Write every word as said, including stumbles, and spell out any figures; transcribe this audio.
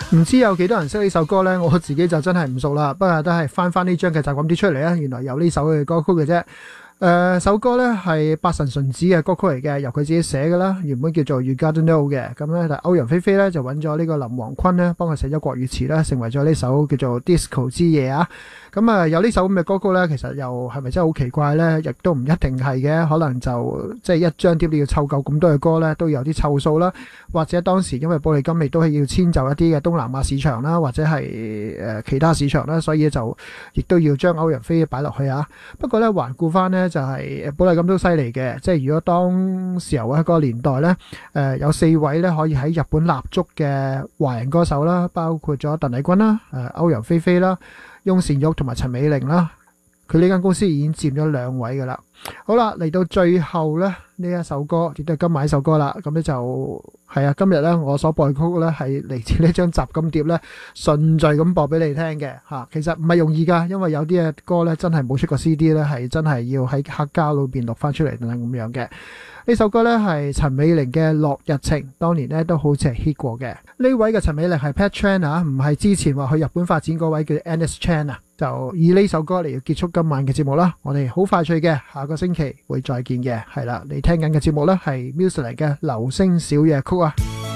唔知有幾多人識呢首歌呢？我自己就真係唔熟啦。不過都係翻翻呢張嘅就咁啲出嚟啊，原來有呢首嘅歌曲嘅啫。誒、呃、首歌咧係八神純子嘅歌曲嚟嘅，由佢自己寫嘅啦，原本叫做 You Gotta Know 嘅。咁咧，但歐陽菲菲咧就揾咗呢個林黃坤咧幫佢寫咗國語詞啦，成為咗呢首叫做 Disco 之夜啊。咁啊有呢首咁嘅歌曲咧，其實又係咪真係好奇怪咧？亦都唔一定係嘅，可能就即係、就是、一張碟你要湊夠咁多嘅歌咧，都有啲湊數啦。或者當時因為寶麗金亦都係要遷就一啲嘅東南亞市場啦，或者係誒、呃、其他市場啦，所以就亦都要將歐陽菲菲擺落去啊。不過咧環顧翻呢。就係寶麗金都犀利嘅，即係如果當時候喺嗰個年代咧，誒、呃、有四位咧可以喺日本立足嘅華人歌手啦，包括咗鄧麗君啦、誒、呃、歐陽菲菲啦、翁倩玉同埋陳美玲啦，佢呢間公司已經佔咗兩位噶啦。好啦，嚟到最後咧呢一首歌，亦都係今晚一首歌啦。咁咧就係啊，今日咧我所播嘅曲咧係嚟自呢張集金碟咧，順序咁播俾你聽嘅吓。其實唔係容易噶，因為有啲嘅歌咧真係冇出過 C D 咧，係真係要喺黑膠裏邊錄翻出嚟等等咁樣嘅。呢首歌咧係陳美玲嘅《落日情》，當年咧都好似係 hit 過嘅。呢位嘅陳美玲係 Pat Chan 啊，唔係之前話去日本發展嗰位叫 Annis Chan 啊。就以呢首歌嚟要結束今晚嘅節目啦。我哋好快脆嘅，下個星期會再見嘅。係啦，你聽緊嘅節目咧係 Musicland 嘅流星小夜曲啊。